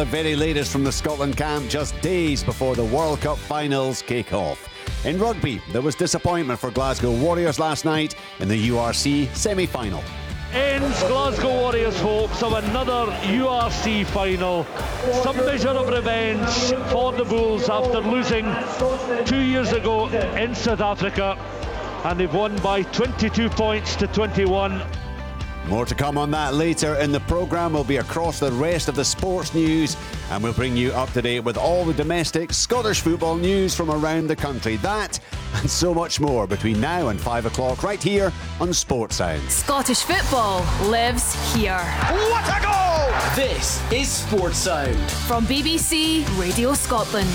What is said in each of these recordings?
the very latest from the Scotland camp just days before the World Cup finals kick off. In rugby, there was disappointment for Glasgow Warriors last night in the URC semi-final. Ends Glasgow Warriors' hopes of another URC final. Some measure of revenge for the Bulls after losing 2 years ago in South Africa, and they've won by 22 points to 21. More to come on that later in the programme. We'll be across the rest of the sports news and we'll bring you up to date with all the domestic Scottish football news from around the country. That and so much more between now and 5 o'clock right here on Sports Sound. Scottish football lives here. What a goal! This is Sports Sound from BBC Radio Scotland.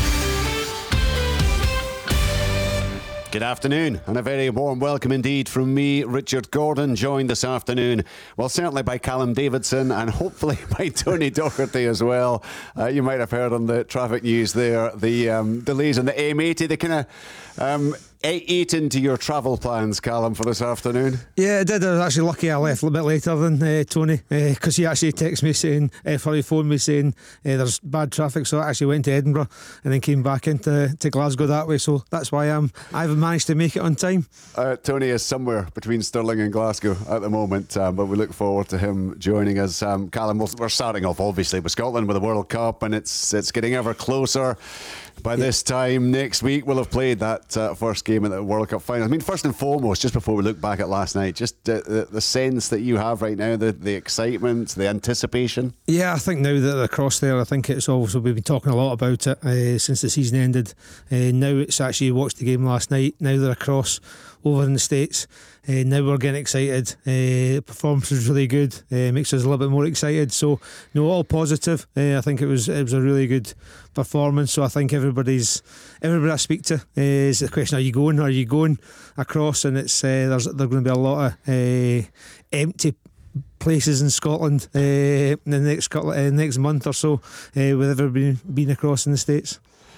Good afternoon and a very warm welcome indeed from me, Richard Gordon, joined this afternoon, well, certainly by Callum Davidson and hopefully by Tony Docherty as well. You might have heard on the traffic news there, the delays on the M80, they kind of ate into your travel plans, Callum, for this afternoon. Yeah, I did. I was actually lucky I left a little bit later than Tony, because he actually texted me saying, he phoned me saying there's bad traffic, so I actually went to Edinburgh and then came back into Glasgow that way, so that's why I haven't managed to make it on time. Tony is somewhere between Stirling and Glasgow at the moment, but we look forward to him joining us. Callum, we're starting off obviously with Scotland with the World Cup, and it's getting ever closer. By this time next week we'll have played that first game at the World Cup final. I mean, first and foremost, just before we look back at last night, just the sense that you have right now, the excitement, the anticipation. Yeah, I think now that they're across there, I think it's also, we've been talking a lot about it since the season ended. Now it's actually, watched the game last night, now they're across over in the States. Now we're getting excited. The performance was really good, makes us a little bit more excited, so no, all positive. I think it was a really good performance, so I think everybody I speak to is the question, are you going across? And it's there's going to be a lot of empty places in Scotland in the next month or so with everybody being across in the States.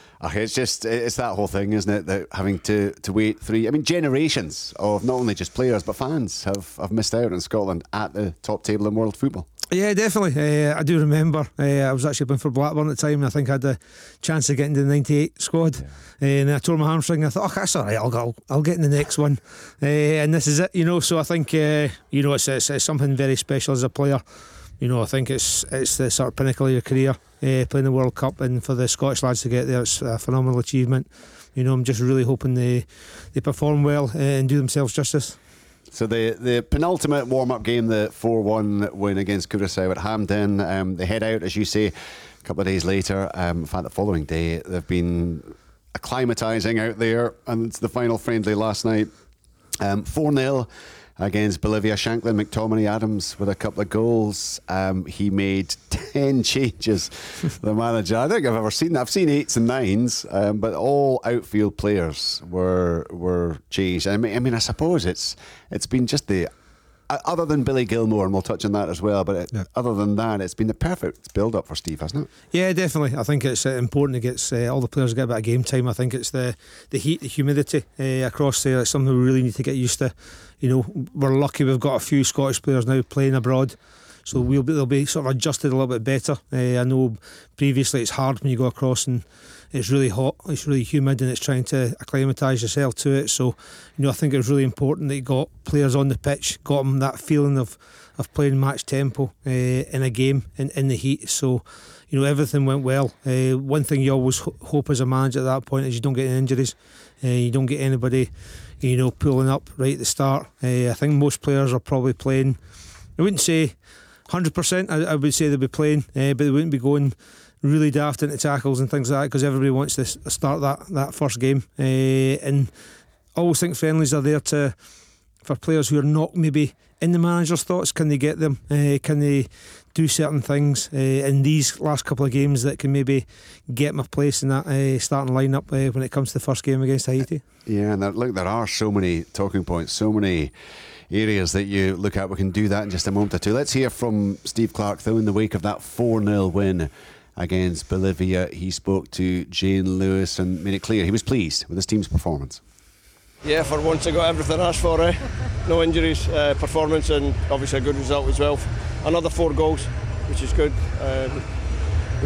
It's that whole thing, isn't it, that having to wait generations of not only just players but fans have missed out in Scotland at the top table in world football. Yeah, definitely. I do remember I was actually playing for Blackburn at the time, and I think I had the chance of getting to the 98 squad, and I tore my hamstring and I thought, that's alright, I'll get in the next one, and this is it, so I think it's something very special as a player. I think it's the sort of pinnacle of your career, playing the World Cup, and for the Scottish lads to get there, it's a phenomenal achievement. I'm just really hoping they perform well and do themselves justice. So the penultimate warm-up game, the 4-1 win against Curaçao at Hampden, they head out, as you say, a couple of days later. In fact, the following day, they've been acclimatising out there, and it's the final friendly last night. 4-0 against Bolivia. Shanklin McTominay Adams with a couple of goals. He made 10 changes, the manager. I don't think I've ever seen that. I've seen 8s and 9s, but all outfield players were changed. I mean, I suppose it's been just the, other than Billy Gilmore, and we'll touch on that as well, but other than that, it's been the perfect build-up for Steve, hasn't it? Yeah, definitely. I think it's important to get all the players get a bit of game time. I think it's the heat, the humidity across there. It's something we really need to get used to. We're lucky we've got a few Scottish players now playing abroad, so they'll be sort of adjusted a little bit better. I know previously it's hard when you go across and it's really hot, it's really humid, and it's trying to acclimatise yourself to it. So I think it was really important that you got players on the pitch, got them that feeling of playing match tempo in a game in the heat. So everything went well. One thing you always hope as a manager at that point is you don't get any injuries, you don't get anybody pulling up right at the start. I think most players are probably playing, I wouldn't say 100%, I would say they'll be playing, but they wouldn't be going really daft into tackles and things like that, because everybody wants to start that first game, and I always think friendlies are there for players who are not maybe in the manager's thoughts. Can they get them? Can they do certain things in these last couple of games that can maybe get them a place in that starting lineup when it comes to the first game against Haiti? Yeah, and there are so many talking points, so many areas that you look at. We can do that in just a moment or two. Let's hear from Steve Clarke, though, in the wake of that 4-0 win against Bolivia. He spoke to Jane Lewis and made it clear he was pleased with his team's performance. Yeah, for once I got everything I asked for. No injuries, performance, and obviously a good result as well. Another 4 goals, which is good.